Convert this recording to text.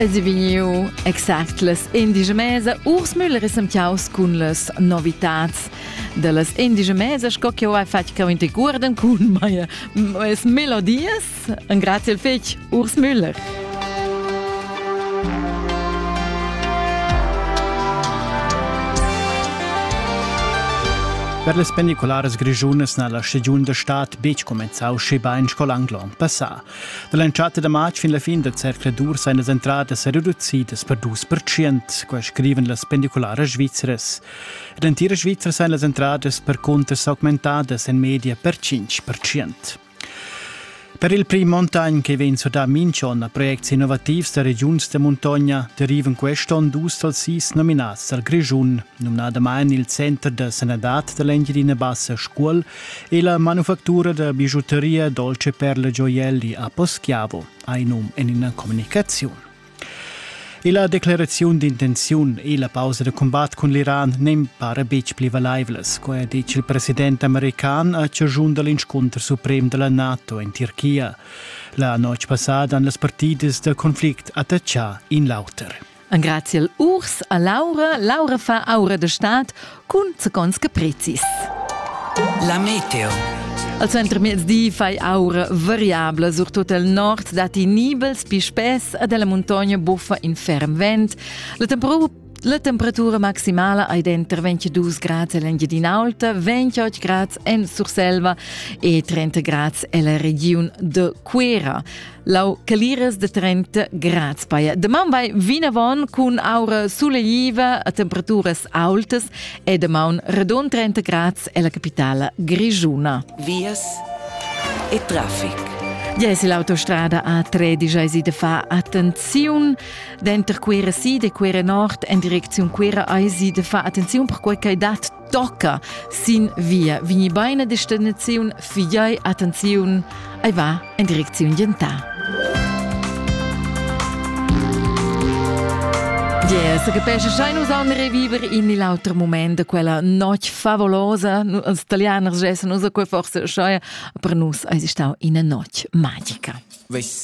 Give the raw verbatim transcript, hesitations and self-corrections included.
Es è vegniu exact las endiga mesa. Urs Müller es amtiaus cun las novitats de las endiga mesa. Sco che ho fatto che ho integuarden cun maia es melodies. Un grazie al fetch Urs Müller. Per le spendicolares grigiunas nella stagione de stat bec comenzau scheba in scolang l'an passà. Dall'enciata de maig fin la fin del cercle dur seine entradas reduzidas per due per cento, qua scriven le spendicolares svizzeres. Ed entire svizzere seine entradas per contas augmentadas in media per cinque per cento. Per il primo montagn che viene da Minchon a progetti innovativi da regioni de montagna derivano quest'anno due dal sis nominati al Grigiun, nominata mai il centro de sanadat dell'Engiadina Bassa Scuola e la manufattura de bijouteria Dolce Perle Gioielli a Poschiavo, ai nome in una comunicazione. E la declarazione di intenzione e la pausa di combatto con l'Iran non pare bec pliva livles, come dice il presidente americano a giunto all'incontro supremo della NATO in Turchia. La notte passata hanno le partite del conflitto attacciate in Lauter. Grazie al Urs, a Laura. Laura fa aura de stat con seconds capricis. La meteo. Al centro mezzdi fai aura variabile sur tutto il nord, dati nibels, pi spess e della montagna buffa in ferm vent. La temperatura La temperatura maximale è dentro ventidue gradi all'Engiadina Alta, ventotto gradi in Surselva e trenta gradi nella regione de Quera. Lau caliras de trenta gradi. Poi domani vai vinavon con aura soleggiva a temperaturas altas e domani redon trenta gradi nella capitale Grigiuna. Vias e traffic. Yes, l'autostrada A tredici si de fa attenzione. Dentro Quera Sud e Quera Nord in direzione Quera A si de fa attenzione per quel che dat tocca sin via. Vigni beina destinazione, figliai attenzione e va in direzione Gentà. Yes, che pesce sai nos an revivere in l'altro momento quella notte favolosa. Os italianos gessen nos a quei forse scheia, per nus es ist auch in a notte magica.